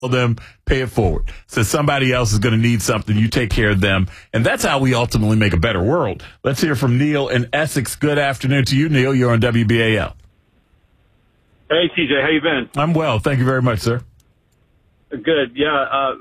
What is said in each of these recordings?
them, pay it forward. So somebody else is going to need something, you take care of them. And that's how we ultimately make a better world. Let's hear from Neil in Essex. Good afternoon to you, Neil. You're on WBAL. Hey, TJ, how you been? I'm well. Thank you very much, sir. Good. Yeah.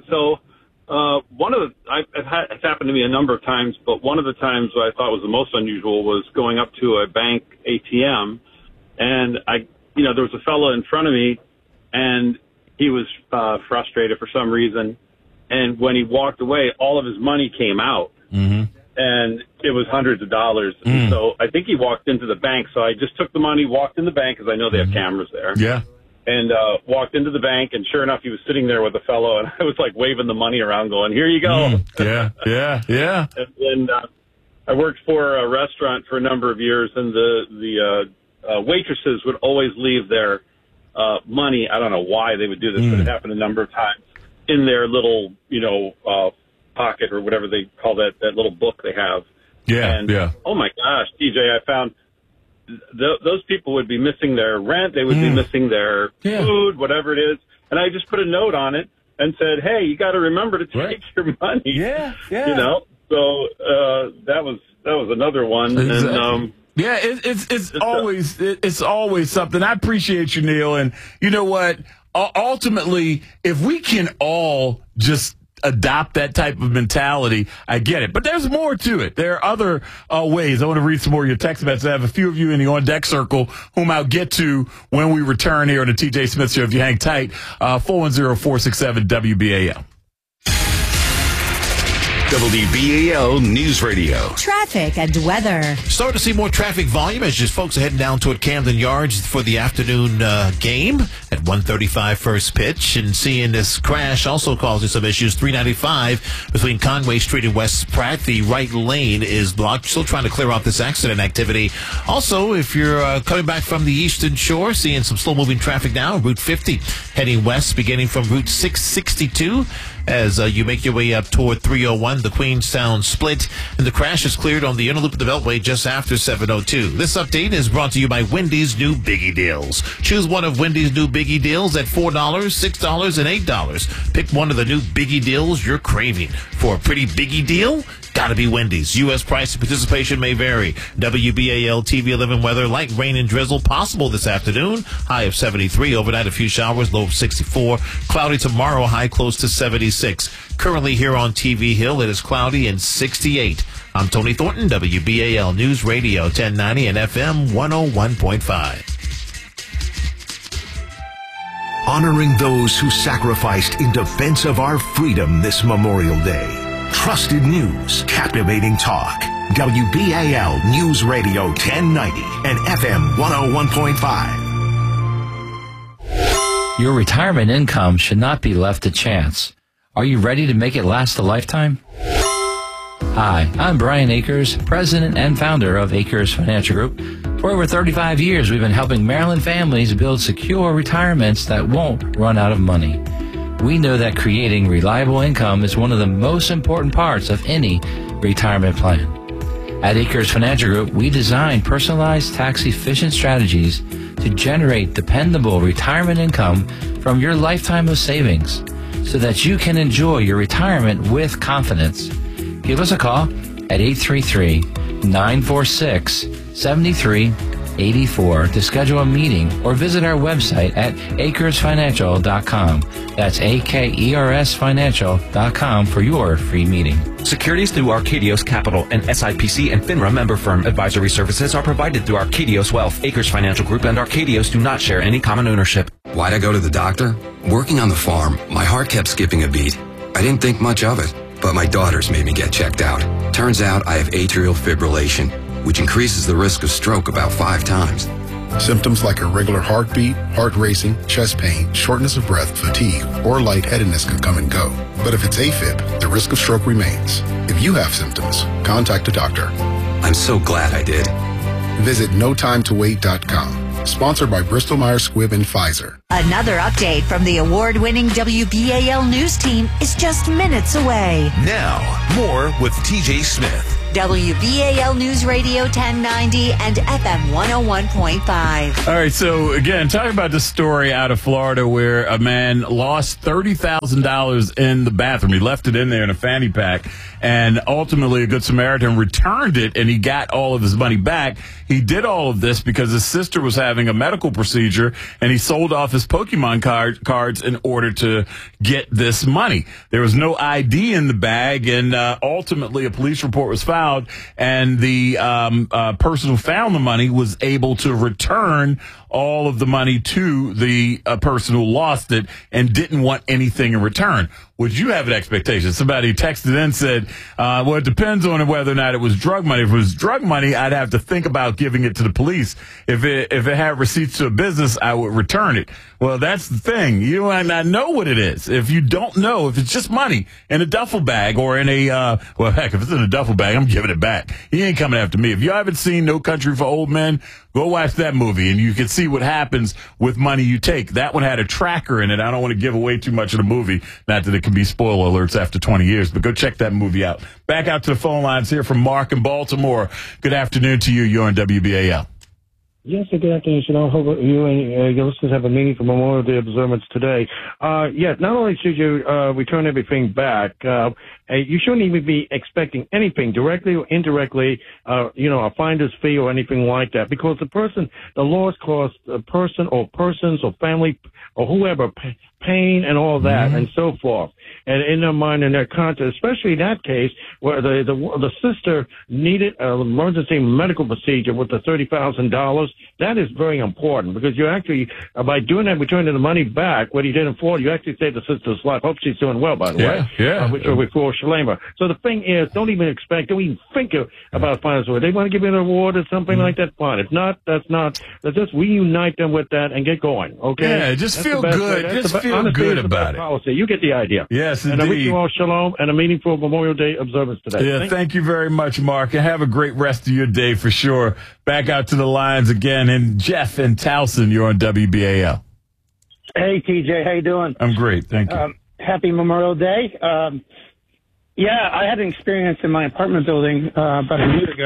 It's happened to me a number of times, but one of the times I thought was the most unusual was going up to a bank ATM, and there was a fellow in front of me, and he was frustrated for some reason, and when he walked away, all of his money came out, and it was hundreds of dollars. And so I think he walked into the bank, so I just took the money, walked in the bank, because I know they have cameras there. Yeah. And walked into the bank, and sure enough, he was sitting there with a fellow, and I was like waving the money around, going, "Here you go." Yeah. And I worked for a restaurant for a number of years, and the waitresses would always leave their money. I don't know why they would do this, but it happened a number of times in their little, pocket or whatever they call that little book they have. Yeah. Oh my gosh, TJ, I found those people would be missing their rent. They would be missing their food, whatever it is. And I just put a note on it and said, "Hey, you got to remember to take your money." Yeah. So that was another one. Exactly. And it's always something. I appreciate you, Neil. And you know what? Ultimately, if we can all just adopt that type of mentality, I get it. But there's more to it. There are other ways. I want to read some more of your text messages. I have a few of you in the On Deck Circle whom I'll get to when we return here on the TJ Smith Show. If you hang tight, 410-467-WBAL. WBAL News Radio. Traffic and weather. Starting to see more traffic volume as just folks are heading down toward Camden Yards for the afternoon game at 1:35 first pitch. And seeing this crash also causing some issues. 395 between Conway Street and West Pratt. The right lane is blocked. Still trying to clear off this accident activity. Also, if you're coming back from the Eastern Shore, seeing some slow-moving traffic now. Route 50 heading west, beginning from Route 662. As you make your way up toward 301, the Queenstown split, and the crash is cleared on the inner loop of the Beltway just after 702. This update is brought to you by Wendy's new Biggie Deals. Choose one of Wendy's new Biggie Deals at $4, $6, and $8. Pick one of the new Biggie Deals you're craving. For a pretty Biggie deal, gotta be Wendy's. U.S. price and participation may vary. WBAL TV 11 weather, light rain and drizzle possible this afternoon. High of 73. Overnight, a few showers, low of 64. Cloudy tomorrow, high close to 76. Currently here on TV Hill, it is cloudy and 68. I'm Tony Thornton, WBAL News Radio 1090 and FM 101.5. Honoring those who sacrificed in defense of our freedom this Memorial Day. Trusted news, captivating talk. WBAL News Radio 1090 and FM 101.5. Your retirement income should not be left to chance. Are you ready to make it last a lifetime? Hi, I'm Brian Akers, president and founder of Akers Financial Group. For over 35 years, we've been helping Maryland families build secure retirements that won't run out of money. We know that creating reliable income is one of the most important parts of any retirement plan. At Akers Financial Group, we design personalized tax-efficient strategies to generate dependable retirement income from your lifetime of savings so that you can enjoy your retirement with confidence. Give us a call at 833-946-7384 to schedule a meeting or visit our website at akersfinancial.com. That's AKERSfinancial.com for your free meeting. Securities through Arcadios Capital and SIPC and FINRA member firm. Advisory services are provided through Arcadios Wealth. Akers Financial Group and Arcadios do not share any common ownership. Why'd I go to the doctor? Working on the farm, my heart kept skipping a beat. I didn't think much of it, but my daughters made me get checked out. Turns out I have atrial fibrillation, which increases the risk of stroke about 5 times. Symptoms like irregular heartbeat, heart racing, chest pain, shortness of breath, fatigue, or lightheadedness can come and go. But if it's AFib, the risk of stroke remains. If you have symptoms, contact a doctor. I'm so glad I did. Visit notimetowait.com. Sponsored by Bristol Myers Squibb and Pfizer. Another update from the award-winning WBAL News team is just minutes away. Now, more with TJ Smith. WBAL News Radio 1090 and FM 101.5. All right, so again, talking about the story out of Florida where a man lost $30,000 in the bathroom. He left it in there in a fanny pack, and ultimately a Good Samaritan returned it, and he got all of his money back. He did all of this because his sister was having a medical procedure, and he sold off his Pokemon cards in order to get this money. There was no ID in the bag, and ultimately a police report was filed, and the person who found the money was able to return all of the money to the person who lost it and didn't want anything in return. Would you have an expectation? Somebody texted in and said, well, it depends on whether or not it was drug money. If it was drug money, I'd have to think about giving it to the police. If it had receipts to a business, I would return it. Well, that's the thing. You might not know what it is. If you don't know, if it's just money in a duffel bag or in a, well, heck, if it's in a duffel bag, I'm giving it back. He ain't coming after me. If you haven't seen No Country for Old Men, go watch that movie, and you can see what happens with money you take. That one had a tracker in it. I don't want to give away too much of the movie. Not that it can be spoiler alerts after 20 years, but go check that movie out. Back out to the phone lines here from Mark in Baltimore. Good afternoon to you. You're on WBAL. Yes, good afternoon. I hope you and your listeners have a meaningful Memorial Day observance today. Not only should you return everything back, you shouldn't even be expecting anything directly or indirectly, a finder's fee or anything like that, because the loss caused a person or persons or family or whoever pain and all that and so forth. And in their mind and their conscience, especially in that case where the sister needed an emergency medical procedure with the $30,000, that is very important, because you actually, by doing that, returning the money back, what he did in Florida, you actually saved the sister's life. Hope she's doing well, by the way. Yeah. Which was before Shalema. So the thing is, don't even think about finance. They want to give you an award or something like that, fine. If not, that's not. Let's just reunite them with that and get going, okay? Yeah, just feel good. Just feel good about it. Policy. You get the idea. Yes, and indeed. I wish you all shalom and a meaningful Memorial Day observance today. Yeah, thank you very much, Mark, and have a great rest of your day for sure. Back out to the lines again, and Jeff in Towson, you're on WBAL. Hey, TJ, how you doing? I'm great, thank you. Happy Memorial Day. I had an experience in my apartment building about a year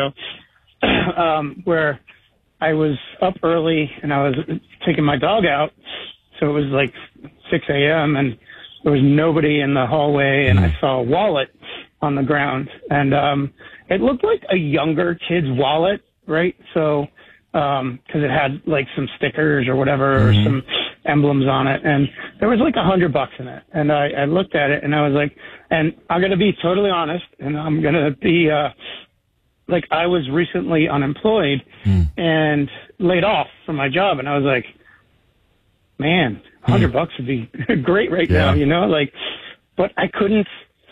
ago where I was up early and I was taking my dog out, so it was like 6 a.m. and there was nobody in the hallway, and I saw a wallet on the ground, and it looked like a younger kid's wallet, right? So, because it had like some stickers or whatever, or some emblems on it, and there was like $100 in it, and I looked at it, and I was like, and I'm gonna be totally honest, and I'm gonna be like, I was recently unemployed and laid off from my job, and I was like, man, $100 would be great right now, but I couldn't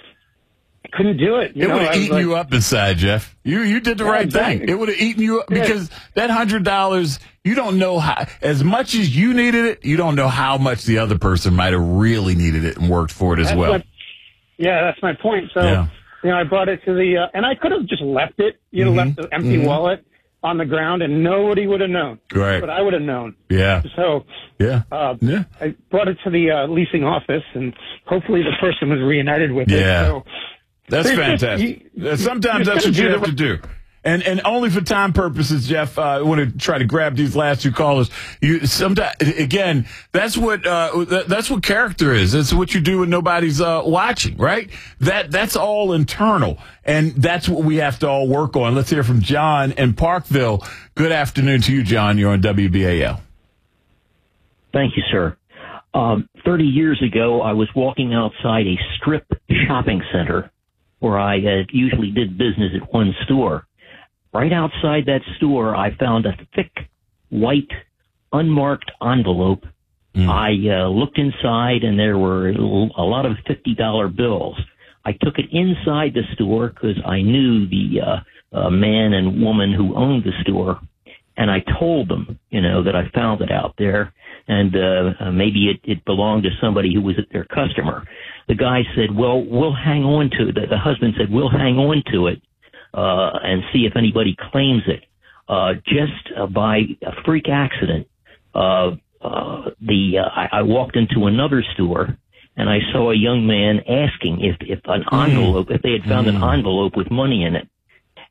do it. It would have eaten you up inside, Jeff. You did the right thing. It would have eaten you up because that $100, you don't know how, as much as you needed it, you don't know how much the other person might have really needed it and worked for it as well. That's my point. So, I brought it to the, and I could have just left it, left the empty wallet on the ground, and nobody would have known. Right. But I would have known. Yeah. So, I brought it to the leasing office, and hopefully the person was reunited with it. So, that's fantastic. Sometimes that's what you have to do. And only for time purposes, Jeff, I want to try to grab these last two callers. Sometimes, again, that's what character is. It's what you do when nobody's watching, right? That's all internal. And that's what we have to all work on. Let's hear from John in Parkville. Good afternoon to you, John. You're on WBAL. Thank you, sir. 30 years ago, I was walking outside a strip shopping center where I usually did business at one store. Right outside that store, I found a thick, white, unmarked envelope. I looked inside, and there were a lot of $50 bills. I took it inside the store because I knew the man and woman who owned the store, and I told them, that I found it out there, and maybe it belonged to somebody who was their customer. The guy said, well, we'll hang on to it. The husband said, we'll hang on to it and see if anybody claims it. Just by a freak accident, I walked into another store, and I saw a young man asking if an envelope, if they had found an envelope with money in it.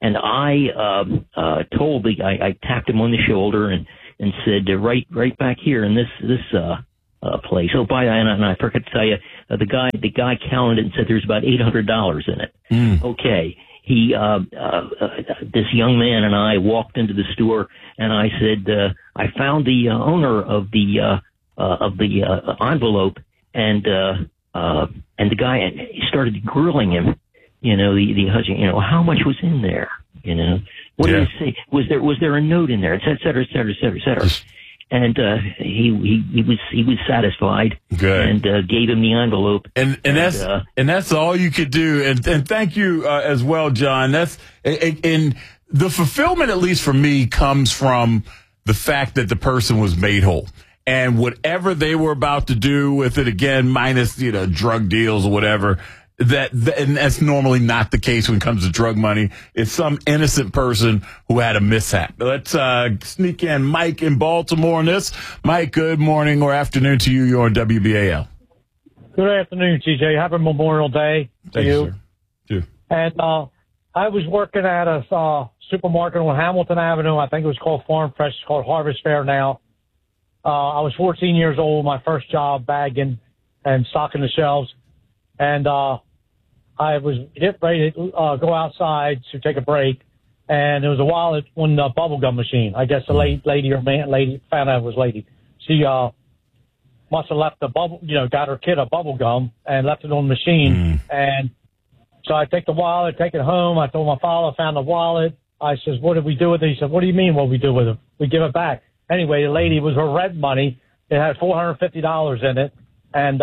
And I told the guy, I tapped him on the shoulder and said, right back here in this place. Oh, and I forgot to tell you, the guy counted and said there's about $800 in it. Okay. He, this young man and I walked into the store, and I said, I found the owner of the envelope, and the guy, and he started grilling him. The husband, how much was in there? What did he say? Was there a note in there? Et cetera, et cetera, et cetera, et cetera. And he was satisfied. Good. And gave him the envelope. And that's all you could do. And thank you as well, John. And the fulfillment, at least for me, comes from the fact that the person was made whole. And whatever they were about to do with it, again, minus drug deals or whatever. And that's normally not the case when it comes to drug money. It's some innocent person who had a mishap. Let's sneak in Mike in Baltimore on this. Mike, good morning or afternoon to you. You're on WBAL. Good afternoon, TJ. Happy Memorial Day to you. Sir. Too. And I was working at a supermarket on Hamilton Avenue. I think it was called Farm Fresh. It's called Harvest Fair now. I was 14 years old, my first job bagging and stocking the shelves. And I was getting ready to go outside to take a break, and there was a wallet on the bubblegum machine. I guess the lady found out it was lady. She must have left the got her kid a bubble gum and left it on the machine. And so I take the wallet, take it home. I told my father I found the wallet. I says, what did we do with it? He said, what do you mean what we do with it? We give it back. Anyway, the lady, was her rent money. It had $450 in it. And,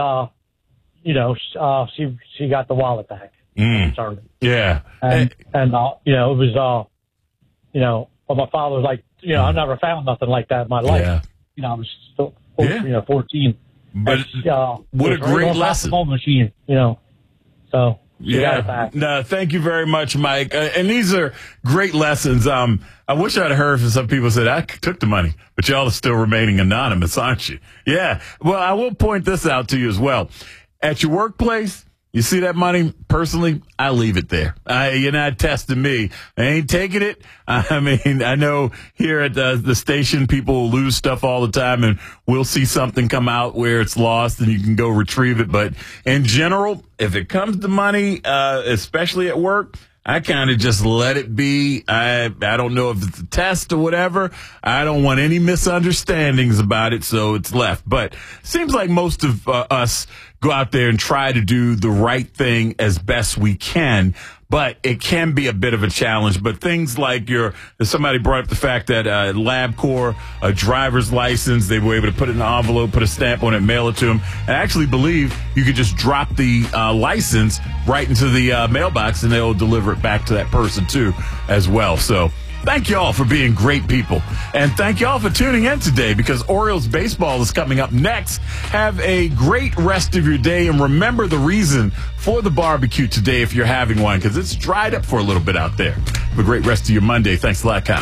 she got the wallet back. Yeah. And it was, but my father was like, I never found nothing like that in my life. I was still, 14. But what a great lesson. Machine, so. Yeah. No, thank you very much, Mike. And these are great lessons. I wish I'd heard from some people said I took the money, but y'all are still remaining anonymous, aren't you? Yeah. Well, I will point this out to you as well. At your workplace, you see that money? Personally, I leave it there. You're not testing me. I ain't taking it. I mean, I know here at the station, people lose stuff all the time, and we'll see something come out where it's lost, and you can go retrieve it. But in general, if it comes to money, especially at work, I kind of just let it be. I don't know if it's a test or whatever. I don't want any misunderstandings about it, so it's left. But it seems like most of us go out there and try to do the right thing as best we can. But it can be a bit of a challenge. But things like somebody brought up the fact that LabCorp, a driver's license, they were able to put it in an envelope, put a stamp on it, mail it to them. I actually believe you could just drop the license right into the mailbox, and they'll deliver it back to that person too, as well. So thank you all for being great people. And thank you all for tuning in today, because Orioles baseball is coming up next. Have a great rest of your day, and remember the reason for the barbecue today if you're having one, because it's dried up for a little bit out there. Have a great rest of your Monday. Thanks a lot, Kyle.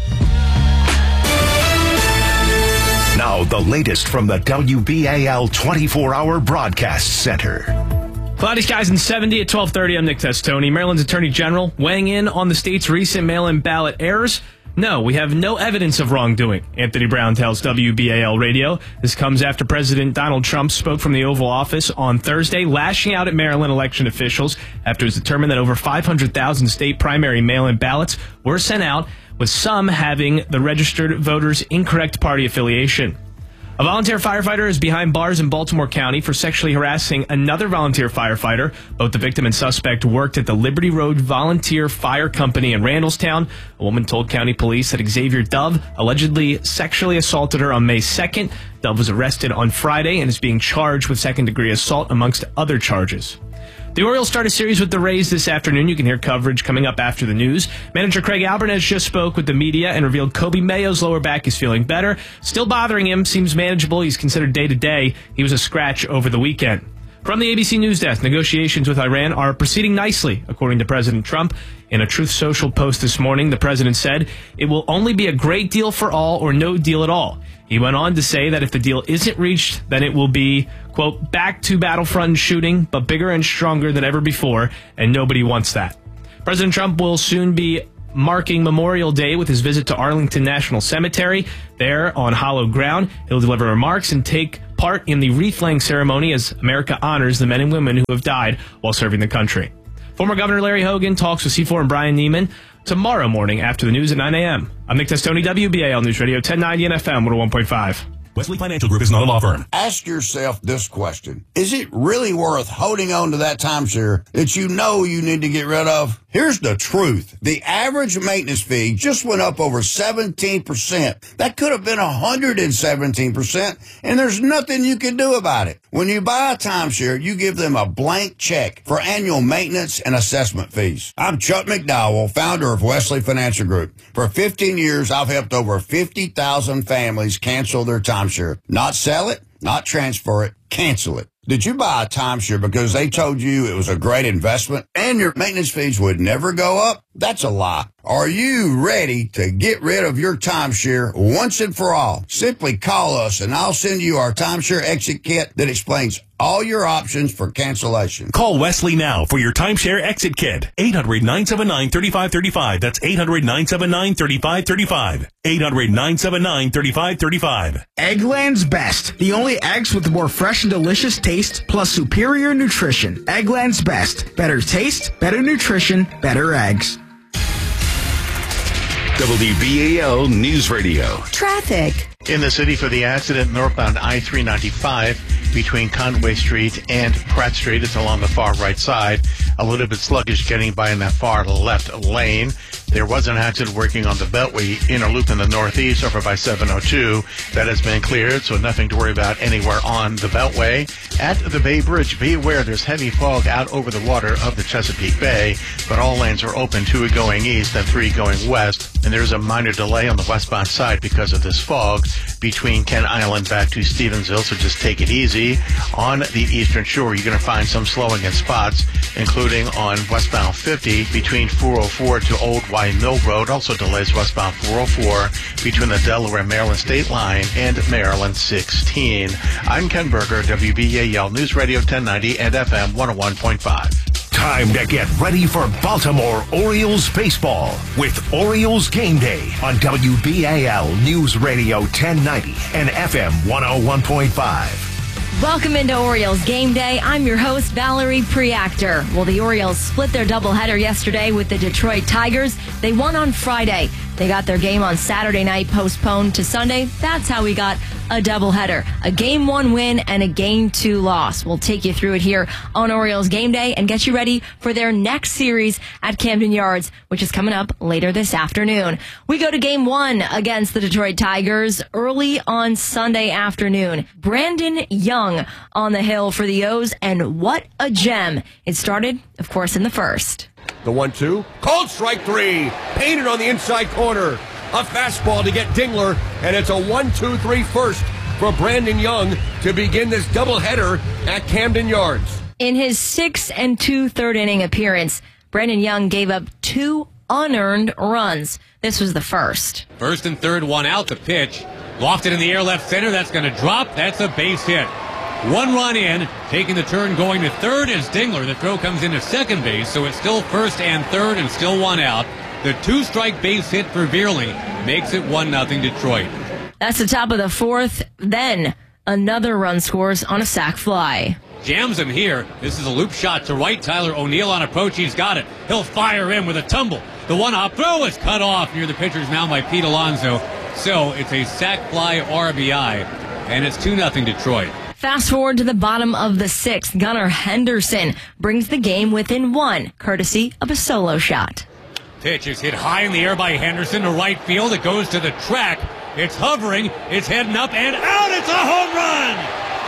Now the latest from the WBAL 24-hour broadcast center. Cloudy skies and 70 at 12:30. I'm Nick Testoni. Maryland's Attorney General weighing in on the state's recent mail-in ballot errors. No, we have no evidence of wrongdoing, Anthony Brown tells WBAL Radio. This comes after President Donald Trump spoke from the Oval Office on Thursday, lashing out at Maryland election officials after it was determined that over 500,000 state primary mail-in ballots were sent out, with some having the registered voters' incorrect party affiliation. A volunteer firefighter is behind bars in Baltimore County for sexually harassing another volunteer firefighter. Both the victim and suspect worked at the Liberty Road Volunteer Fire Company in Randallstown. A woman told county police that Xavier Dove allegedly sexually assaulted her on May 2nd. Dove was arrested on Friday and is being charged with second-degree assault amongst other charges. The Orioles start a series with the Rays this afternoon. You can hear coverage coming up after the news. Manager Craig Albernez just spoke with the media and revealed Kobe Mayo's lower back is feeling better. Still bothering him, seems manageable. He's considered day-to-day. He was a scratch over the weekend. From the ABC News Desk, negotiations with Iran are proceeding nicely, according to President Trump. In a Truth Social post this morning, the president said, "It will only be a great deal for all or no deal at all." He went on to say that if the deal isn't reached, then it will be, quote, back to battlefront shooting, but bigger and stronger than ever before, and nobody wants that. President Trump will soon be marking Memorial Day with his visit to Arlington National Cemetery. There on hallowed ground, he'll deliver remarks and take part in the wreath-laying ceremony as America honors the men and women who have died while serving the country. Former Governor Larry Hogan talks with C4 and Brian Neiman tomorrow morning after the news at 9 a.m. I'm Nick Testoni, WBAL News Radio 1090 and FM 101.5. Wesley Financial Group is not a law firm. Ask yourself this question. Is it really worth holding on to that timeshare that you know you need to get rid of? Here's the truth. The average maintenance fee just went up over 17%. That could have been 117%, and there's nothing you can do about it. When you buy a timeshare, you give them a blank check for annual maintenance and assessment fees. I'm Chuck McDowell, founder of Wesley Financial Group. For 15 years, I've helped over 50,000 families cancel their timeshare. Not sell it, not transfer it, cancel it. Did you buy a timeshare because they told you it was a great investment and your maintenance fees would never go up? That's a lie. Are you ready to get rid of your timeshare once and for all? Simply call us and I'll send you our timeshare exit kit that explains all your options for cancellation. Call Wesley now for your timeshare exit kit. 800-979-3535. That's 800-979-3535. 800-979-3535. Eggland's Best. The only eggs with the more fresh and delicious taste plus superior nutrition. Eggland's Best. Better taste, better nutrition, better eggs. WBAL News Radio. Traffic. In the city for the accident northbound I-395 between Conway Street and Pratt Street. It's along the far right side. A little bit sluggish getting by in that far left lane. There was an accident working on the Beltway inner loop in the northeast over by 702. That has been cleared, so nothing to worry about anywhere on the Beltway. At the Bay Bridge, be aware there's heavy fog out over the water of the Chesapeake Bay, but all lanes are open, 2 going east and 3 going west. And there's a minor delay on the westbound side because of this fog between Kent Island back to Stevensville, so just take it easy. On the eastern shore, you're going to find some slowing in spots, including on westbound 50 between 404 to Old Y Mill Road. Also delays westbound 404 between the Delaware-Maryland state line and Maryland 16. I'm Ken Berger, WBAL News Radio 1090 and FM 101.5. Time to get ready for Baltimore Orioles baseball with Orioles Game Day on WBAL News Radio 1090 and FM 101.5. Welcome into Orioles Game Day. I'm your host, Valerie Preactor. Well, the Orioles split their doubleheader yesterday with the Detroit Tigers. They won on Friday. They got their game on Saturday night postponed to Sunday. That's how we got a doubleheader. A Game 1 win and a Game 2 loss. We'll take you through it here on Orioles Game Day and get you ready for their next series at Camden Yards, which is coming up later this afternoon. We go to Game 1 against the Detroit Tigers early on Sunday afternoon. Brandon Young on the hill for the O's, and what a gem. It started, of course, in the first. The 1-2. Called strike 3. Painted on the inside corner. A fastball to get Dingler. And it's a 1-2-3 first for Brandon Young to begin this doubleheader at Camden Yards. In his 6 2/3 inning appearance, Brandon Young gave up 2 unearned runs. This was the first. First and third, one out. The pitch. Lofted in the air left center. That's going to drop. That's a base hit. 1 run in, taking the turn going to third is Dingler. The throw comes into second base, so it's still first and third and still 1 out. The 2-strike base hit for Veerley makes it 1-0 Detroit. That's the top of the fourth. Then another run scores on a sac fly. Jams him here. This is a loop shot to right. Tyler O'Neill on approach. He's got it. He'll fire in with a tumble. The one-hop throw is cut off near the pitcher's mound by Pete Alonso. So it's a sac fly RBI, and it's 2-0 Detroit. Fast forward to the bottom of the 6th. Gunnar Henderson brings the game within 1, courtesy of a solo shot. Pitch is hit high in the air by Henderson to right field. It goes to the track. It's hovering. It's heading up and out. It's a home run.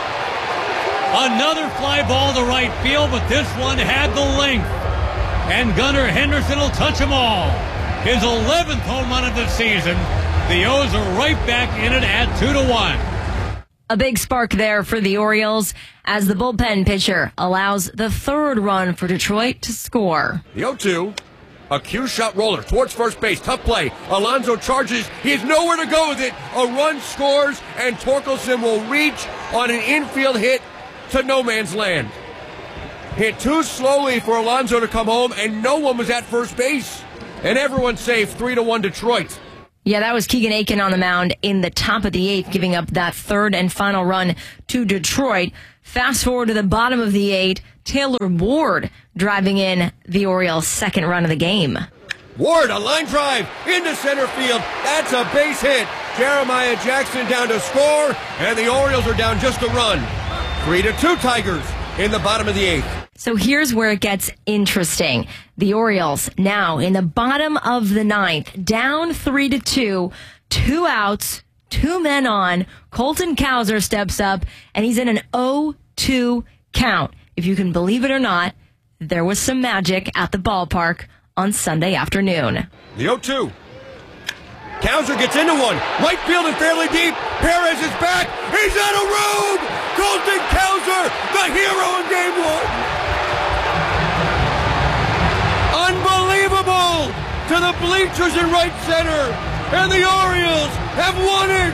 Another fly ball to right field, but this one had the length. And Gunnar Henderson will touch them all. His 11th home run of the season. The O's are right back in it at 2-1. A big spark there for the Orioles as the bullpen pitcher allows the 3rd run for Detroit to score. The 0-2. A cue shot roller towards first base. Tough play. Alonso charges. He has nowhere to go with it. A run scores, and Torkelson will reach on an infield hit to no man's land. Hit too slowly for Alonso to come home, and no one was at first base. and everyone's safe. 3-1 Detroit. Yeah, that was Keegan Aiken on the mound in the top of the eighth, giving up that third and final run to Detroit. Fast forward to the bottom of the eighth, Taylor Ward driving in the Orioles' second run of the game. Ward, a line drive into center field. That's a base hit. Jeremiah Jackson down to score, and the Orioles are down just a run. 3-2 Tigers in the bottom of the eighth. So here's where it gets interesting. The Orioles now in the bottom of the ninth, down 3-2, 2 outs, 2 men on. Colton Cowser steps up, and he's in an 0-2 count. If you can believe it or not, there was some magic at the ballpark on Sunday afternoon. The 0-2. Cowser gets into one. Right field and fairly deep. Perez is back. He's out of room. Colton Cowser, the hero in game one. Unbelievable to the bleachers in right center. And the Orioles have won it.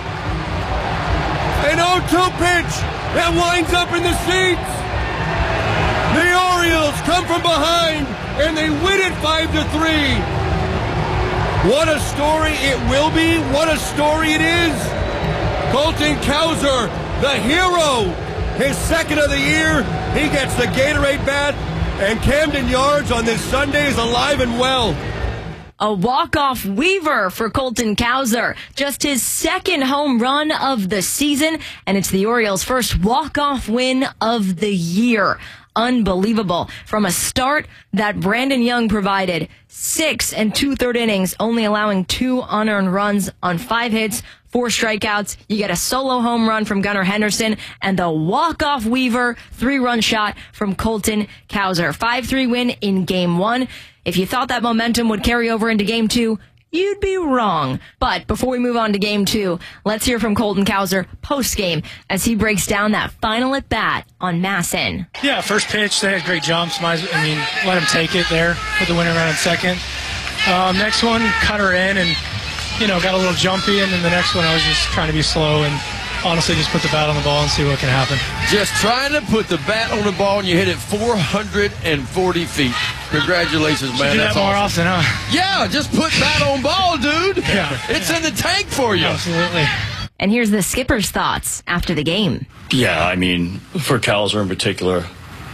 An 0-2 pitch that winds up in the seats. The Orioles come from behind and they win it 5-3. What a story it will be. What a story it is. Colton Cowser, the hero. His second of the year. He gets the Gatorade bat. And Camden Yards on this Sunday is alive and well. A walk-off Weaver for Colton Cowser. Just his second home run of the season. And it's the Orioles' first walk-off win of the year. Unbelievable. From a start that Brandon Young provided, 6 2/3 innings, only allowing 2 unearned runs on 5 hits, 4 strikeouts. You get a solo home run from Gunnar Henderson and the walk-off Weaver 3-run shot from Colton Cowser. 5-3 win in game 1. If you thought that momentum would carry over into game 2, you'd be wrong. But before we move on to game 2, let's hear from Colton Cowser post-game as he breaks down that final at-bat on Masson. Yeah, first pitch, they had great jumps. Let him take it there, put the winner around in second. Next one, cut her in and, got a little jumpy. And then the next one, I was just trying to be slow and honestly just put the bat on the ball and see what can happen. Just trying to put the bat on the ball, and you hit it 440 feet. Congratulations, man. Should do that more often, huh? Yeah, just put bat on ball, dude. Yeah. It's in the tank for you. Absolutely. And here's the skipper's thoughts after the game. Yeah, for Cowser in particular,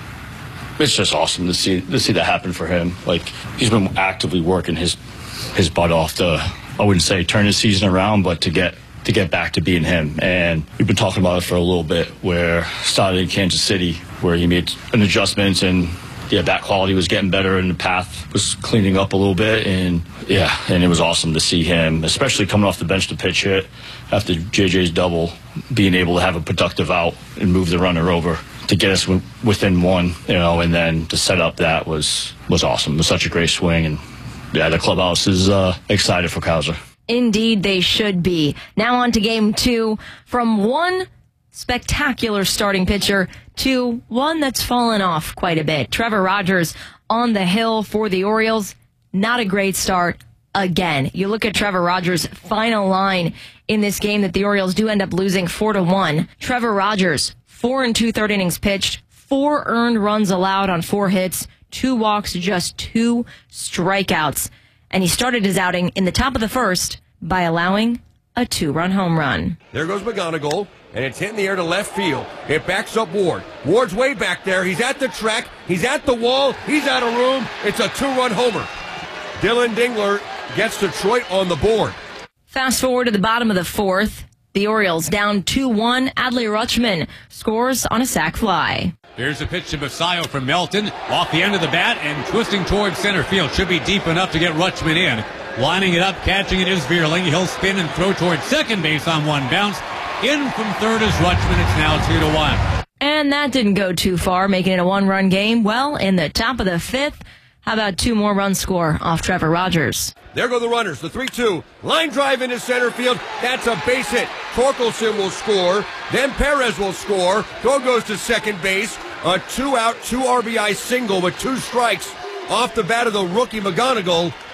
it's just awesome to see that happen for him. Like, he's been actively working his butt off to, I wouldn't say turn his season around, but to get back to being him. And we've been talking about it for a little bit, where started in Kansas City, where he made an adjustment, and bat quality was getting better and the path was cleaning up a little bit. And it was awesome to see him, especially coming off the bench to pitch hit after JJ's double, being able to have a productive out and move the runner over to get us within one, and then to set up that was awesome. It was such a great swing. And the clubhouse is excited for Cowser. Indeed, they should be. Now on to game 2. From one spectacular starting pitcher to one that's fallen off quite a bit. Trevor Rogers on the hill for the Orioles. Not a great start again. You look at Trevor Rogers' final line in this game that the Orioles do end up losing 4-1. Trevor Rogers, 4 2/3 innings pitched, 4 earned runs allowed on 4 hits, 2 walks, just 2 strikeouts. And he started his outing in the top of the first by allowing a 2-run home run. There goes McGonigal, and it's hit in the air to left field. It backs up Ward. Ward's way back there. He's at the track. He's at the wall. He's out of room. It's a 2-run homer. Dylan Dingler gets Detroit on the board. Fast forward to the bottom of the 4th. The Orioles down 2-1. Adley Rutschman scores on a sac fly. Here's a pitch to Basayo from Melton, off the end of the bat and twisting towards center field. Should be deep enough to get Rutschman in. Lining it up, catching it is Vierling. He'll spin and throw towards second base on one bounce. In from third is Rutschman. It's now 2-1. And that didn't go too far, making it a 1-run game. Well, in the top of the 5th, how about 2 more runs score off Trevor Rogers? There go the runners, the 3-2. Line drive into center field. That's a base hit. Torkelson will score. Then Perez will score. Throw goes to second base. A 2-out, 2 RBI single with 2 strikes off the bat of the rookie McGonigal.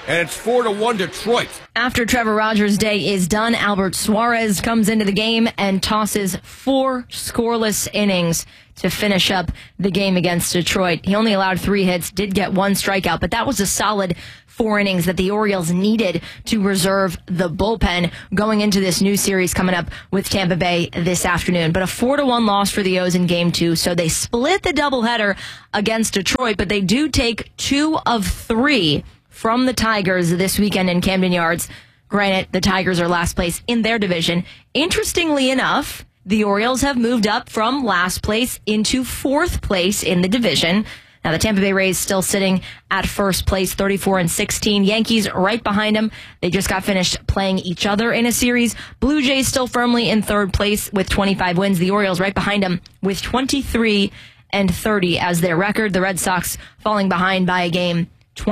and it's 4-1 Detroit. After Trevor Rogers' day is done, Albert Suarez comes into the game and tosses 4 scoreless innings to finish up the game against Detroit. He only allowed 3 hits, did get 1 strikeout, but that was a solid 4 innings that the Orioles needed to reserve the bullpen going into this new series coming up with Tampa Bay this afternoon. But a 4-1 loss for the O's in Game 2, so they split the doubleheader against Detroit, but they do take 2 of 3 from the Tigers this weekend in Camden Yards. Granted, the Tigers are last place in their division. Interestingly enough, the Orioles have moved up from last place into 4th place in the division. Now, the Tampa Bay Rays still sitting at first place, 34-16. Yankees right behind them. They just got finished playing each other in a series. Blue Jays still firmly in 3rd place with 25 wins. The Orioles right behind them with 23-30 as their record. The Red Sox falling behind by a game,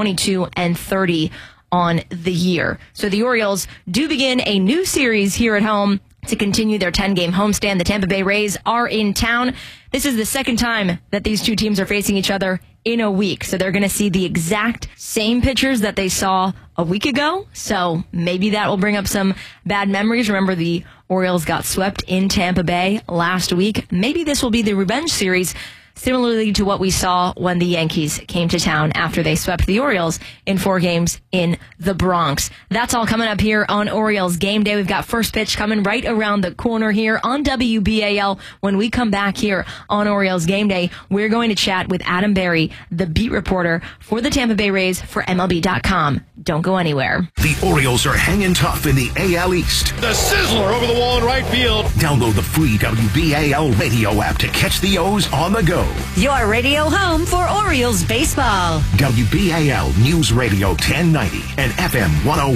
22-30 on the year. So the Orioles do begin a new series here at home to continue their 10-game homestand. The Tampa Bay Rays are in town. This is the second time that these two teams are facing each other in a week. So they're going to see the exact same pitchers that they saw a week ago. So maybe that will bring up some bad memories. Remember, the Orioles got swept in Tampa Bay last week. Maybe this will be the revenge series, similarly to what we saw when the Yankees came to town after they swept the Orioles in 4 games in the Bronx. That's all coming up here on Orioles Game Day. We've got first pitch coming right around the corner here on WBAL. When we come back here on Orioles Game Day, we're going to chat with Adam Berry, the beat reporter for the Tampa Bay Rays for MLB.com. Don't go anywhere. The Orioles are hanging tough in the AL East. The sizzler over the wall in right field. Download the free WBAL radio app to catch the O's on the go. Your radio home for Orioles baseball. WBAL News Radio 1090 and FM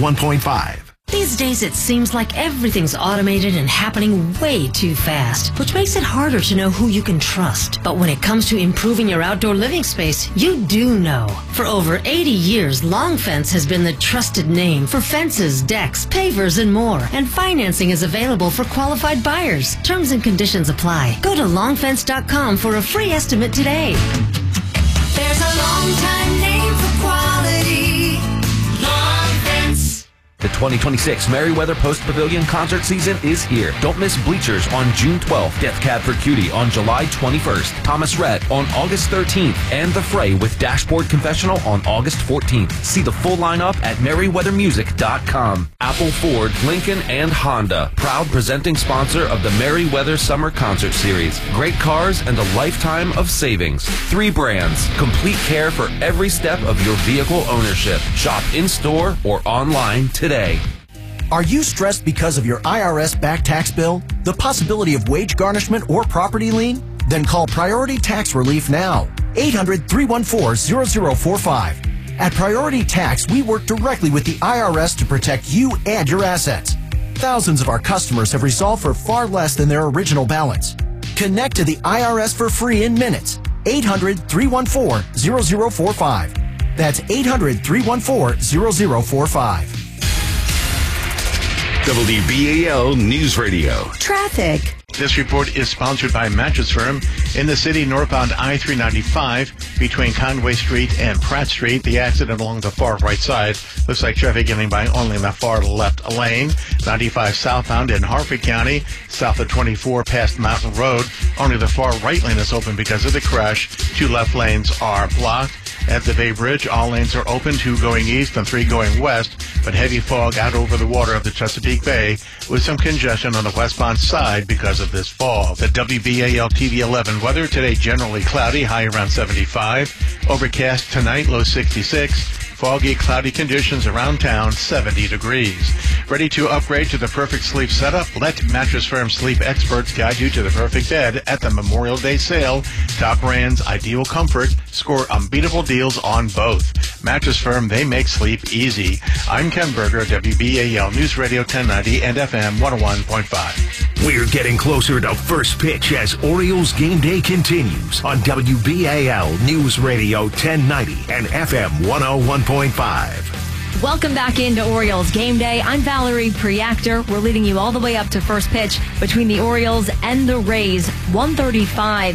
101.5. These days, it seems like everything's automated and happening way too fast, which makes it harder to know who you can trust. But when it comes to improving your outdoor living space, you do know. For over 80 years, Long Fence has been the trusted name for fences, decks, pavers, and more. And financing is available for qualified buyers. Terms and conditions apply. Go to longfence.com for a free estimate today. There's a long-time name for quality. Long Fence. The 2026 Merriweather Post Pavilion concert season is here. Don't miss Bleachers on June 12th, Death Cab for Cutie on July 21st, Thomas Rhett on August 13th, and The Fray with Dashboard Confessional on August 14th. See the full lineup at merriweathermusic.com. Apple, Ford, Lincoln, and Honda, proud presenting sponsor of the Merriweather Summer Concert Series. Great cars and a lifetime of savings. 3 brands, complete care for every step of your vehicle ownership. Shop in-store or online today. Are you stressed because of your IRS back tax bill? The possibility of wage garnishment or property lien? Then call Priority Tax Relief now. 800-314-0045. At Priority Tax, we work directly with the IRS to protect you and your assets. Thousands of our customers have resolved for far less than their original balance. Connect to the IRS for free in minutes. 800-314-0045. That's 800-314-0045. WBAL News Radio. Traffic. This report is sponsored by Mattress Firm in the city northbound I-395 between Conway Street and Pratt Street. The accident along the far right side looks like traffic getting by only in the far left lane. 95 southbound in Harford County, south of 24 past Mountain Road. Only the far right lane is open because of the crash. 2 left lanes are blocked. At the Bay Bridge, all lanes are open, 2 going east and 3 going west, but heavy fog out over the water of the Chesapeake Bay with some congestion on the westbound side because of this fog. The WBAL TV 11 weather today generally cloudy, high around 75. Overcast tonight, low 66. Foggy, cloudy conditions around town, 70 degrees. Ready to upgrade to the perfect sleep setup? Let Mattress Firm sleep experts guide you to the perfect bed at the Memorial Day sale. Top brands, ideal comfort, score unbeatable deals on both. Mattress Firm, they make sleep easy. I'm Ken Berger, WBAL News Radio 1090 and FM 101.5. We're getting closer to first pitch as Orioles Game Day continues on WBAL News Radio 1090 and FM 101.5. Welcome back into Orioles Game Day. I'm Valerie Preactor. We're leading you all the way up to first pitch between the Orioles and the Rays. 1:35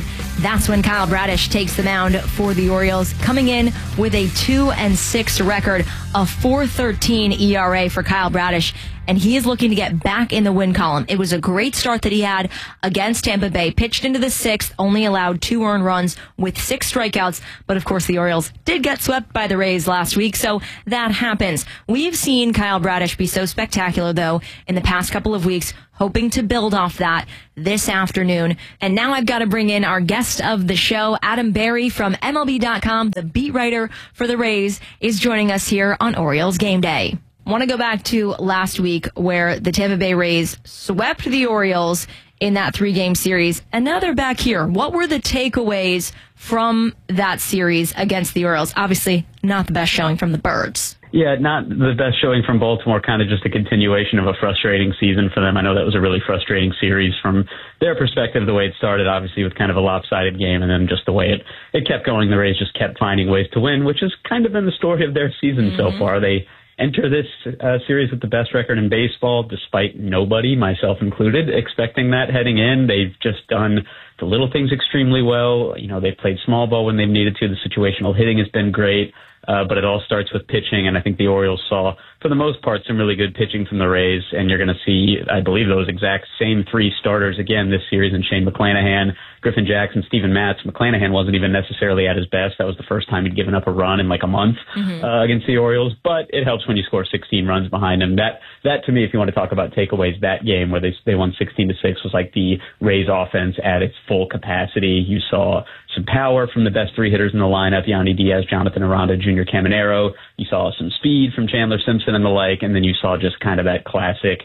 That's when Kyle Bradish takes the mound for the Orioles, coming in with a 2-6 record, a 4.13 ERA for Kyle Bradish, and he is looking to get back in the win column. It was a great start that he had against Tampa Bay. Pitched into the 6th, only allowed 2 earned runs with 6 strikeouts. But of course, the Orioles did get swept by the Rays last week, so that happens. We've seen Kyle Bradish be so spectacular, though, in the past couple of weeks, hoping to build off that this afternoon. And now I've got to bring in our guest of the show, Adam Berry from MLB.com, the beat writer for the Rays, is joining us here on Orioles Game Day. Want to go back to last week where the Tampa Bay Rays swept the Orioles in that 3-game series, and now they're back here. What were the takeaways from that series against the Orioles? Obviously, not the best showing from the Birds. Yeah, not the best showing from Baltimore, kind of just a continuation of a frustrating season for them. I know that was a really frustrating series from their perspective, the way it started, obviously, with kind of a lopsided game, and then just the way it kept going. The Rays just kept finding ways to win, which has kind of been the story of their season so far. They enter this series with the best record in baseball, despite nobody, myself included, expecting that heading in. They've just done the little things extremely well. You know, they've played small ball when they've needed to. The situational hitting has been great. But it all starts with pitching, and I think the Orioles saw, for the most part, some really good pitching from the Rays, and you're going to see, I believe, those exact same 3 starters again this series in Shane McClanahan, Griffin Jackson, Steven Matz. McClanahan wasn't even necessarily at his best. That was the first time he'd given up a run in like a month against the Orioles, but it helps when you score 16 runs behind him. That to me, if you want to talk about takeaways, that game where they won 16-6 was like the Rays offense at its full capacity. You saw some power from the best 3 hitters in the lineup, Yandy Diaz, Jonathan Aranda, Junior Caminero. You saw some speed from Chandler Simpson and the like, and then you saw just kind of that classic,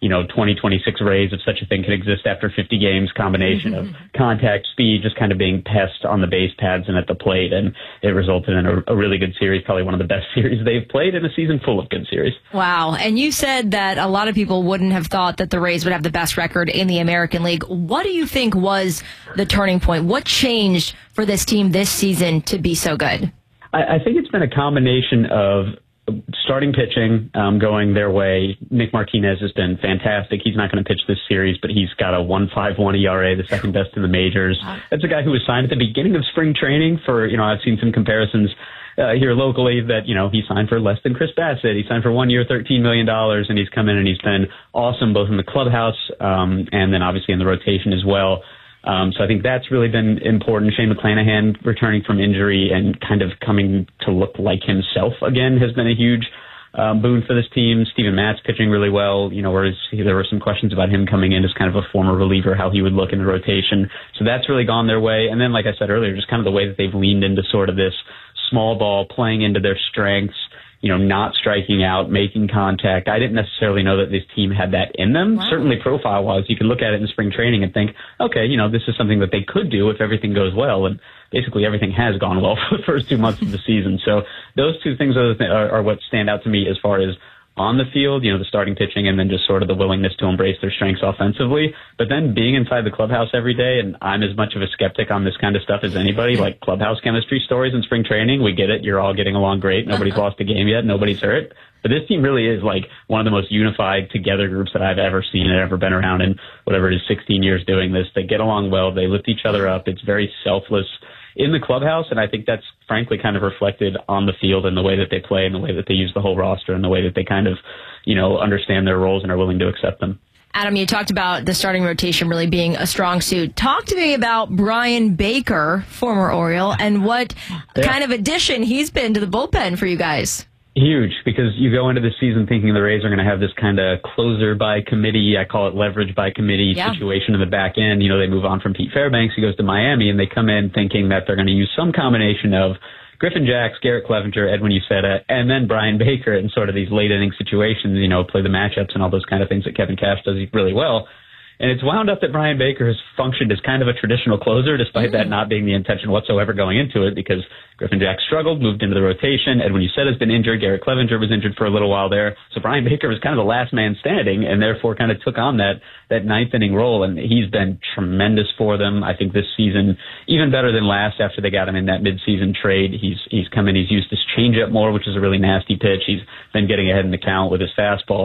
2026 Rays, if such a thing could exist after 50 games, combination of contact, speed, just kind of being pests on the base pads and at the plate, and it resulted in a really good series, probably one of the best series they've played in a season full of good series. Wow. And you said that a lot of people wouldn't have thought that the Rays would have the best record in the American League. What do you think was the turning point? What changed for this team this season to be so good? I think it's been a combination of starting pitching going their way. Nick Martinez has been fantastic. He's not going to pitch this series, but he's got a 1.51 ERA, the second best in the majors. That's a guy who was signed at the beginning of spring training for, I've seen some comparisons here locally that, he signed for less than Chris Bassett. He signed for 1 year, $13 million, and he's come in and he's been awesome both in the clubhouse and then obviously in the rotation as well. So I think that's really been important. Shane McClanahan returning from injury and kind of coming to look like himself again has been a huge boon for this team. Steven Matz pitching really well, whereas there were some questions about him coming in as kind of a former reliever, how he would look in the rotation. So that's really gone their way. And then, like I said earlier, just kind of the way that they've leaned into sort of this small ball, playing into their strengths, not striking out, making contact. I didn't necessarily know that this team had that in them. Wow. Certainly profile-wise, you can look at it in spring training and think, okay, this is something that they could do if everything goes well. And basically everything has gone well for the first 2 months of the season. So those 2 things are what stand out to me as far as on the field, the starting pitching and then just sort of the willingness to embrace their strengths offensively. But then being inside the clubhouse every day, and I'm as much of a skeptic on this kind of stuff as anybody, like clubhouse chemistry stories in spring training. We get it. You're all getting along great. Nobody's lost a game yet. Nobody's hurt. But this team really is like one of the most unified together groups that I've ever seen and ever been around in whatever it is, 16 years doing this. They get along well. They lift each other up. It's very selfless in the clubhouse, and I think that's frankly kind of reflected on the field in the way that they play and the way that they use the whole roster and the way that they kind of, understand their roles and are willing to accept them. Adam, you talked about the starting rotation really being a strong suit. Talk to me about Brian Baker, former Oriole, and what kind of addition he's been to the bullpen for you guys. Huge, because you go into the season thinking the Rays are going to have this kind of closer by committee, I call it leverage by committee situation in the back end. They move on from Pete Fairbanks, he goes to Miami, and they come in thinking that they're going to use some combination of Griffin Jacks, Garrett Clevenger, Edwin Uceta, and then Brian Baker in sort of these late inning situations, play the matchups and all those kind of things that Kevin Cash does really well. And it's wound up that Brian Baker has functioned as kind of a traditional closer, despite that not being the intention whatsoever going into it, because Griffin Jack struggled, moved into the rotation. Edwin Uceta has been injured. Garrett Clevenger was injured for a little while there. So Brian Baker was kind of the last man standing and therefore kind of took on that ninth inning role. And he's been tremendous for them. I think this season, even better than last after they got him in that midseason trade. He's come in, he's used his changeup more, which is a really nasty pitch. He's been getting ahead in the count with his fastball.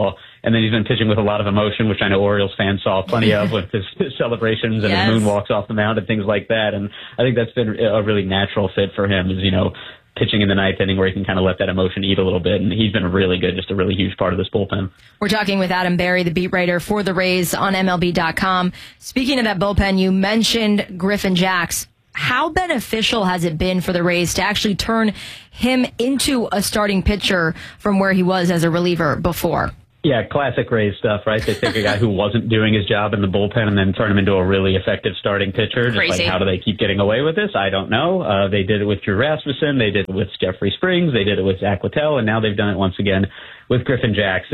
And then he's been pitching with a lot of emotion, which I know Orioles fans saw plenty of with his celebrations and his moonwalks off the mound and things like that. And I think that's been a really natural fit for him, is, pitching in the ninth inning where he can kind of let that emotion eat a little bit. And he's been really good, just a really huge part of this bullpen. We're talking with Adam Berry, the beat writer for the Rays on MLB.com. Speaking of that bullpen, you mentioned Griffin Jax. How beneficial has it been for the Rays to actually turn him into a starting pitcher from where he was as a reliever before? Yeah, classic Rays stuff, right? They take a guy who wasn't doing his job in the bullpen and then turn him into a really effective starting pitcher. Just Crazy. like, how do they keep getting away with this? I don't know. They did it with Drew Rasmussen. They did it with Jeffrey Springs. They did it with Zach Littell. And now they've done it once again with Griffin Jax.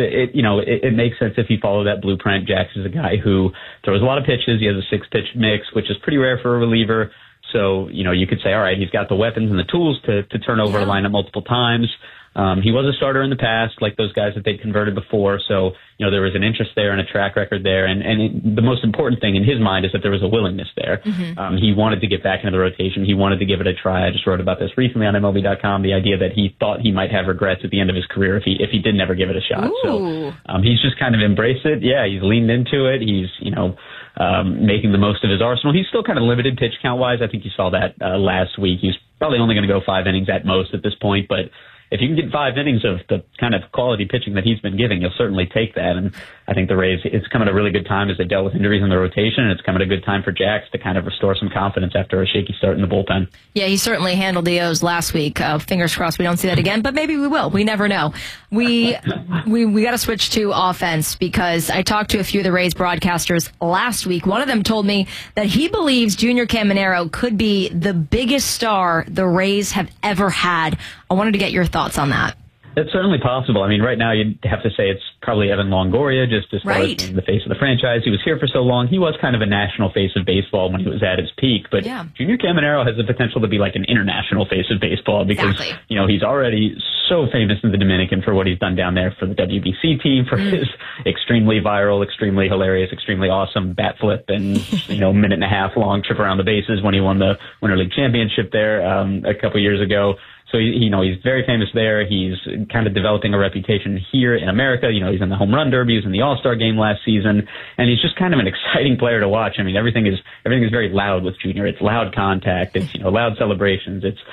It makes sense if you follow that blueprint. Jax is a guy who throws a lot of pitches. He has a 6-pitch mix, which is pretty rare for a reliever. So, you could say, all right, he's got the weapons and the tools to turn over a lineup multiple times. He was a starter in the past, like those guys that they'd converted before. So, there was an interest there and a track record there. And the most important thing in his mind is that there was a willingness there. Mm-hmm. He wanted to get back into the rotation. He wanted to give it a try. I just wrote about this recently on MLB.com, the idea that he thought he might have regrets at the end of his career if he did never give it a shot. Ooh. So, he's just kind of embraced it. Yeah, he's leaned into it. He's, making the most of his arsenal. He's still kind of limited pitch count wise. I think you saw that last week. He's probably only going to go 5 innings at most at this point, but if you can get 5 innings of the kind of quality pitching that he's been giving, you'll certainly take that. And I think the Rays, it's come at a really good time as they dealt with injuries in the rotation, and it's come at a good time for Jax to kind of restore some confidence after a shaky start in the bullpen. Yeah, he certainly handled the O's last week. Fingers crossed we don't see that again, but maybe we will. We never know. We got to switch to offense, because I talked to a few of the Rays broadcasters last week. One of them told me that he believes Junior Caminero could be the biggest star the Rays have ever had. I wanted to get your thoughts on that. It's certainly possible. I mean, right now you'd have to say it's probably Evan Longoria, just as far as being the face of the franchise. He was here for so long. He was kind of a national face of baseball when he was at his peak. But Junior Caminero has the potential to be like an international face of baseball, because, he's already so famous in the Dominican for what he's done down there for the WBC team, for his extremely viral, extremely hilarious, extremely awesome bat flip and, minute and a half long trip around the bases when he won the Winter League Championship there a couple years ago. So, he's very famous there. He's kind of developing a reputation here in America. He's in the home run derby. He was in the All-Star game last season. And he's just kind of an exciting player to watch. I mean, everything is very loud with Junior. It's loud contact. It's, loud celebrations. It's,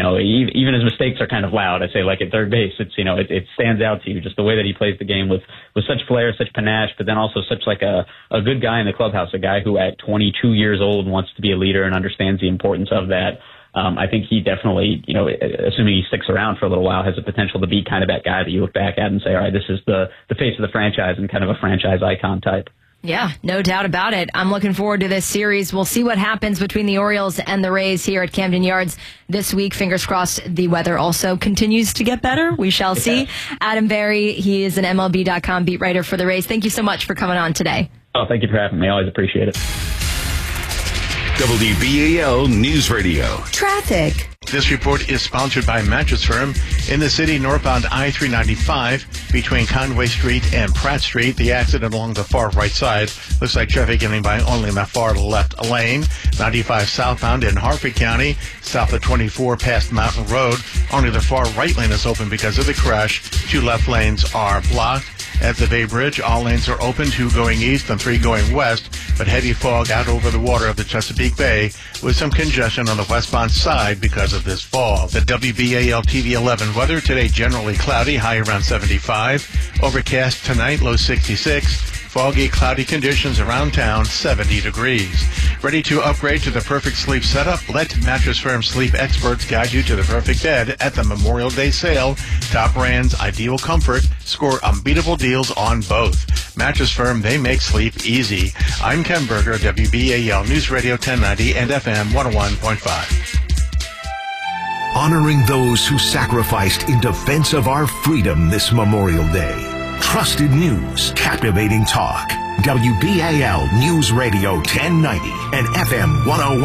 even his mistakes are kind of loud. I say, like at third base, it's, it stands out to you, just the way that he plays the game with such flair, such panache, but then also such like a good guy in the clubhouse, a guy who at 22 years old wants to be a leader and understands the importance of that. I think he definitely, assuming he sticks around for a little while, has the potential to be kind of that guy that you look back at and say, all right, this is the face of the franchise and kind of a franchise icon type. Yeah, no doubt about it. I'm looking forward to this series. We'll see what happens between the Orioles and the Rays here at Camden Yards this week. Fingers crossed the weather also continues to get better. We shall see. Adam Berry, he is an MLB.com beat writer for the Rays. Thank you so much for coming on today. Oh, thank you for having me. I always appreciate it. WBAL News Radio. Traffic. This report is sponsored by Mattress Firm. In the city, northbound I-395 between Conway Street and Pratt Street. The accident along the far right side looks like traffic getting by only in the far left lane. 95 southbound in Harford County, south of 24 past Mountain Road. Only the far right lane is open because of the crash. 2 left lanes are blocked. At the Bay Bridge, all lanes are open, 2 going east and 3 going west, but heavy fog out over the water of the Chesapeake Bay with some congestion on the westbound side because of this fall. The WBAL TV 11 weather today generally cloudy, high around 75. Overcast tonight, low 66. Foggy, cloudy conditions around town, 70 degrees. Ready to upgrade to the perfect sleep setup? Let Mattress Firm sleep experts guide you to the perfect bed at the Memorial Day sale. Top brands, ideal comfort, score unbeatable deals on both. Mattress Firm, they make sleep easy. I'm Ken Berger, WBAL News Radio 1090 and FM 101.5. Honoring those who sacrificed in defense of our freedom this Memorial Day. Trusted news, captivating talk. WBAL News Radio 1090 and FM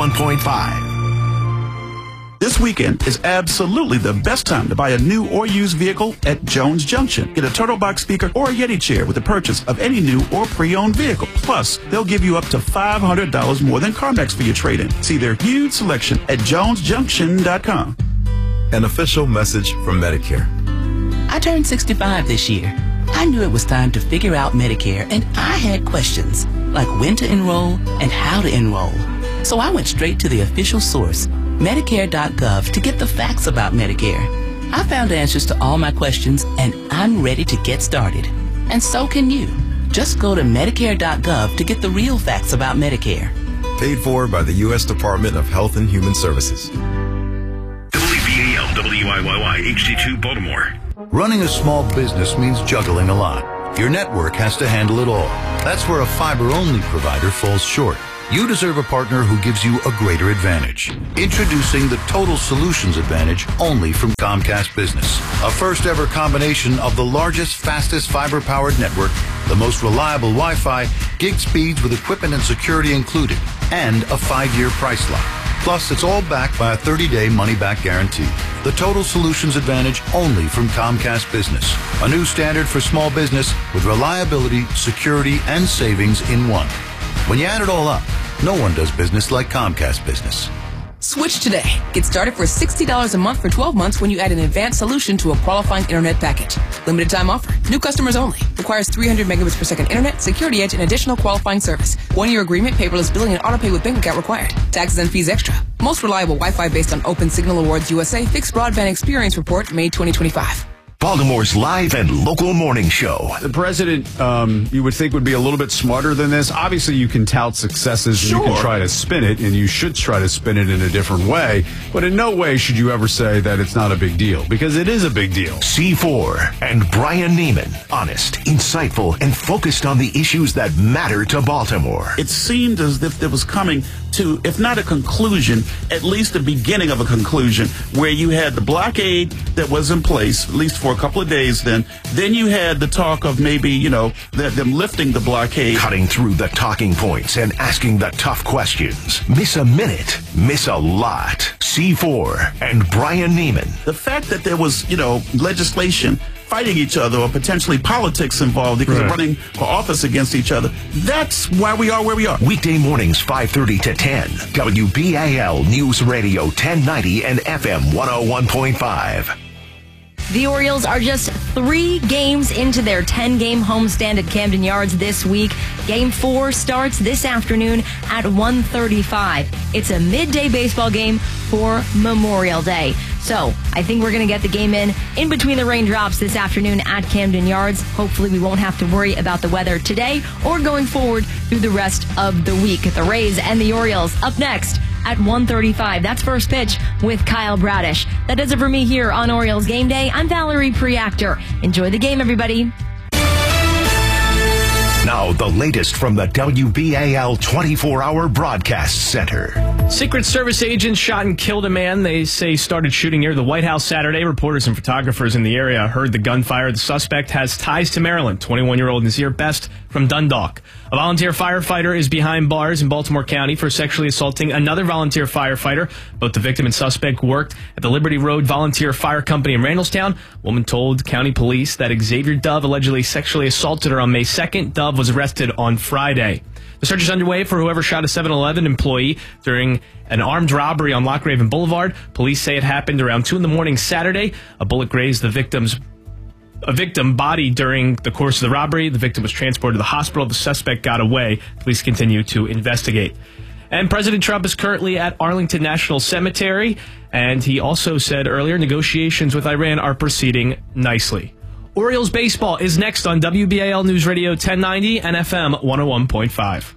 101.5. This weekend is absolutely the best time to buy a new or used vehicle at Jones Junction. Get a Turtle Box speaker or a Yeti chair with the purchase of any new or pre-owned vehicle. Plus, they'll give you up to $500 more than CarMax for your trade-in. See their huge selection at jonesjunction.com. An official message from Medicare. I turned 65 this year. I knew it was time to figure out Medicare, and I had questions, like when to enroll and how to enroll. So I went straight to the official source, Medicare.gov, to get the facts about Medicare. I found answers to all my questions, and I'm ready to get started. And so can you. Just go to Medicare.gov to get the real facts about Medicare. Paid for by the U.S. Department of Health and Human Services. WBAL WIYY HD2 Baltimore. Running a small business means juggling a lot. Your network has to handle it all. That's where a fiber-only provider falls short. You deserve a partner who gives you a greater advantage. Introducing the Total Solutions Advantage only from Comcast Business. A first-ever combination of the largest, fastest fiber-powered network, the most reliable Wi-Fi, gig speeds with equipment and security included, and a 5-year price lock. Plus, it's all backed by a 30-day money-back guarantee. The Total Solutions Advantage only from Comcast Business. A new standard for small business with reliability, security, and savings in one. When you add it all up, no one does business like Comcast Business. Switch today. Get started for $60 a month for 12 months when you add an advanced solution to a qualifying internet package. Limited time offer. New customers only. Requires 300 megabits per second internet, security edge, and additional qualifying service. 1-year agreement, paperless billing, and autopay with bank account required. Taxes and fees extra. Most reliable Wi-Fi based on Open Signal Awards USA Fixed Broadband Experience Report, May 2025. Baltimore's live and local morning show. The president, you would think, would be a little bit smarter than this. Obviously, you can tout successes and you can try to spin it, and you should try to spin it in a different way. But in no way should you ever say that it's not a big deal, because it is a big deal. C4 and Brian Neiman. Honest, insightful, and focused on the issues that matter to Baltimore. It seemed as if it was coming to, if not a conclusion, at least the beginning of a conclusion, where you had the blockade that was in place, at least for a couple of days then you had the talk of maybe, them lifting the blockade. Cutting through the talking points and asking the tough questions. Miss a minute, miss a lot. C4 and Brian Neiman. The fact that there was, legislation fighting each other or potentially politics involved because of running for office against each other, that's why we are where we are. Weekday mornings 5:30 to 10. WBAL News Radio 1090 and FM 101.5. The Orioles are just 3 games into their 10-game homestand at Camden Yards this week. Game 4 starts this afternoon at 1:35. It's a midday baseball game for Memorial Day. So I think we're going to get the game in between the raindrops this afternoon at Camden Yards. Hopefully we won't have to worry about the weather today or going forward through the rest of the week. The Rays and the Orioles up next at 1:35. That's first pitch with Kyle Bradish. That does it for me here on Orioles Game Day. I'm Valerie Preactor. Enjoy the game, everybody. Now, the latest from the WBAL 24-hour broadcast center. Secret Service agents shot and killed a man they say started shooting near the White House Saturday. Reporters and photographers in the area heard the gunfire. The suspect has ties to Maryland. 21-year-old Nazir Best from Dundalk. A volunteer firefighter is behind bars in Baltimore County for sexually assaulting another volunteer firefighter. Both the victim and suspect worked at the Liberty Road Volunteer Fire Company in Randallstown. A woman told county police that Xavier Dove allegedly sexually assaulted her on May 2nd. Dove was arrested on Friday. The search is underway for whoever shot a 7-Eleven employee during an armed robbery on Lochraven Boulevard. Police say it happened around 2 in the morning Saturday. A bullet grazed the victim body during the course of the robbery. The victim was transported to the hospital. The suspect got away. Police continue to investigate. And President Trump is currently at Arlington National Cemetery. And he also said earlier negotiations with Iran are proceeding nicely. Orioles baseball is next on WBAL News Radio 1090 and FM 101.5.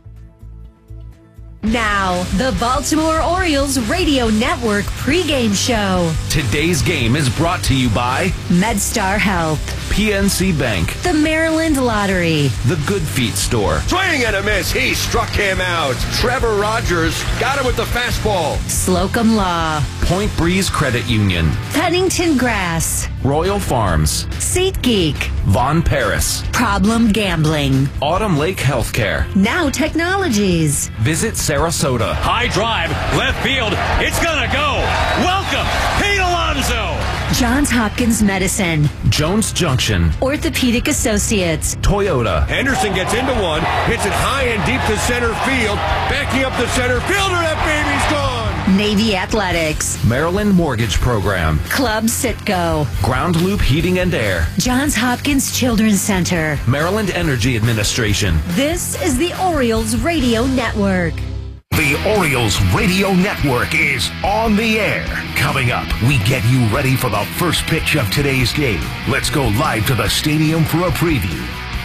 Now, the Baltimore Orioles Radio Network pregame show. Today's game is brought to you by MedStar Health, PNC Bank, the Maryland Lottery, the Good Feet Store, Swing and a miss. He struck him out. Trevor Rogers got him with the fastball. Slocum Law, Point Breeze Credit Union, Pennington Grass, Royal Farms, SeatGeek, Von Paris, Problem Gambling, Autumn Lake Healthcare, Now Technologies. Visit Sarasota. High drive, left field. It's gonna go. Welcome, Pete Alonso. Johns Hopkins Medicine, Jones Junction, Orthopedic Associates, Toyota. Henderson gets into one, hits it high and deep to center field. Backing up the center fielder, that baby's gone. Navy Athletics, Maryland Mortgage Program, Club Sitco, Ground Loop Heating and Air, Johns Hopkins Children's Center, Maryland Energy Administration. This is the Orioles Radio Network. The Orioles Radio Network is on the air. Coming up, we get you ready for the first pitch of today's game. Let's go live to the stadium for a preview.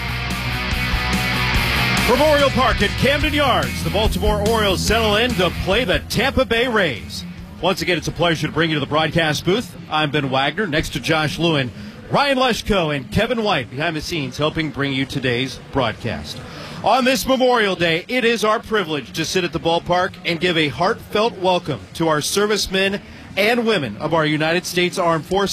From Oriole Park at Camden Yards, the Baltimore Orioles settle in to play the Tampa Bay Rays. Once again, it's a pleasure to bring you to the broadcast booth. I'm Ben Wagner, next to Josh Lewin, Ryan Leshko, and Kevin White behind the scenes helping bring you today's broadcast. On this Memorial Day, it is our privilege to sit at the ballpark and give a heartfelt welcome to our servicemen and women of our United States Armed Forces.